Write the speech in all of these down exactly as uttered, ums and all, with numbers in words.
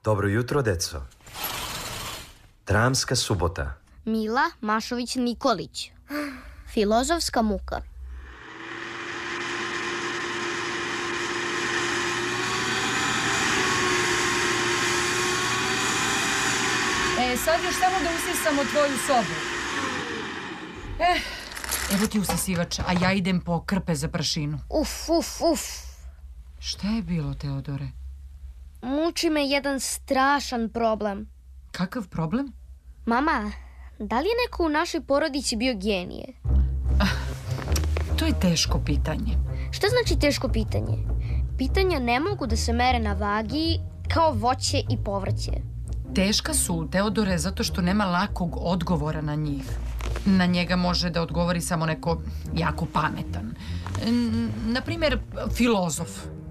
Dobro jutro, deco. Dramska subota. Mila Mašović Nikolić. Filozofska muka. E, sad još samo da usisamo tvoju sobu. Eh, evo ti usisivač, a ja idem po krpe za prašinu. Uf, uf, uf. Šta je bilo, Teodore? Muči me jedan strašan problem. Kakav problem? Mama, da li je neko u našoj porodici bio genije? To je teško pitanje. Šta znači teško pitanje? Pitanja ne mogu da se mere na vagi kao voće i povrće. Teška su, Teodore, zato što nema lakog odgovora na njih. Na njega može da odgovori samo neko jako pametan. Naprimjer, filozof.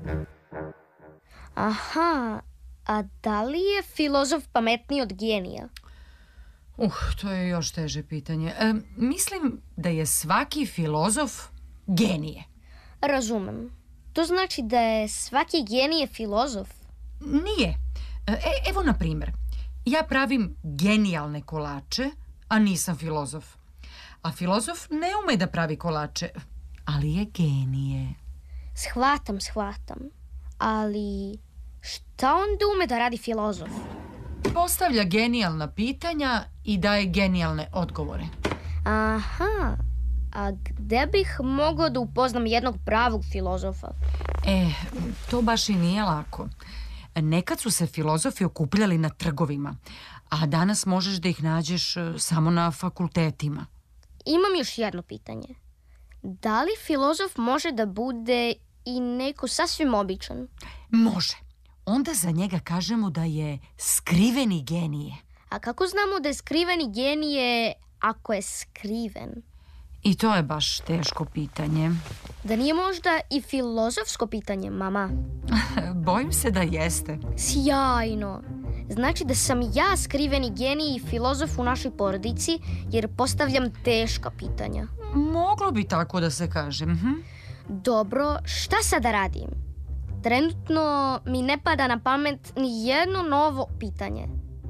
Aha, a da li je filozof pametniji od genija? Uh, to je još teže pitanje. E, mislim da je svaki filozof genije. Razumem. To znači da je svaki genije filozof? Nije. E, evo, na primjer, ja pravim genijalne kolače, a nisam filozof. A filozof ne ume da pravi kolače, ali je genije. Shvatam, shvatam. Ali šta onda ume da radi filozof? Postavlja genijalna pitanja i daje genijalne odgovore. Aha, a gde bih mogao da upoznam jednog pravog filozofa? E, to baš i nije lako. Nekad su se filozofi okupljali na trgovima, a danas možeš da ih nađeš samo na fakultetima. Imam još jedno pitanje. Da li filozof može da bude i neko sasvim običan? Može. Onda za njega kažemo da je skriveni genije. A kako znamo da je skriveni genije ako je skriven? I to je baš teško pitanje. Da nije možda i filozofsko pitanje, mama? Bojim se da jeste. Sjajno. Znači da sam ja skriveni genij i filozof u našoj porodici jer postavljam teška pitanja. Moglo bi tako da se kaže. Mhm. Dobro, šta sad da radim? Trenutno mi ne pada na pamet ni jedno novo pitanje.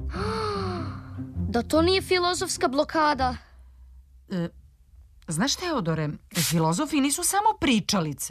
Da to nije filozofska blokada? E, znaš, Teodore, filozofi nisu samo pričalice.